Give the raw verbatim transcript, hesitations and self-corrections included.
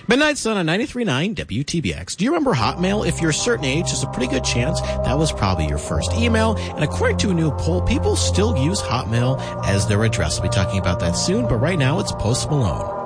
Midnight Sun on ninety-three point nine W T B X. Do you remember Hotmail? If you're a certain age, there's a pretty good chance that was probably your first email. And according to a new poll, people still use Hotmail as their address. We'll be talking about that soon, but right now it's Post Malone.